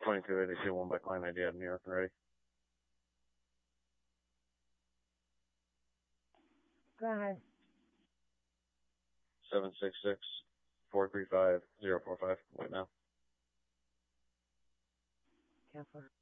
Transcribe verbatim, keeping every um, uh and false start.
twenty-two eighty-two, one by client I D out of New York and ready. Go ahead. seven six six, four three five, zero four five, right now. Careful.